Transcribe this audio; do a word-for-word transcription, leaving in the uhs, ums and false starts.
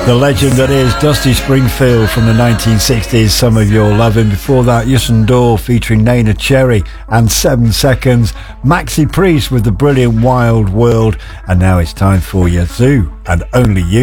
The legend that is Dusty Springfield from the nineteen sixties, Some of Your Lovin'. Before that, Yusin Dor featuring Nana Cherry and Seven Seconds. Maxi Priest with the brilliant Wild World. And now it's time for Yazoo and Only You.